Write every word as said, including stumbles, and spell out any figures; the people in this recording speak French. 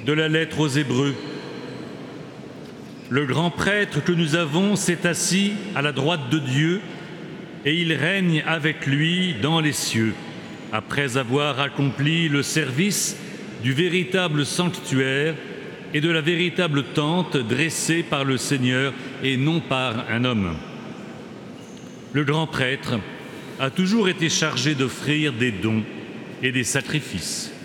de la lettre aux Hébreux. Le grand prêtre que nous avons s'est assis à la droite de Dieu et il règne avec lui dans les cieux, après avoir accompli le service du véritable sanctuaire et de la véritable tente dressée par le Seigneur et non par un homme. Le grand prêtre a toujours été chargé d'offrir des dons et des sacrifices.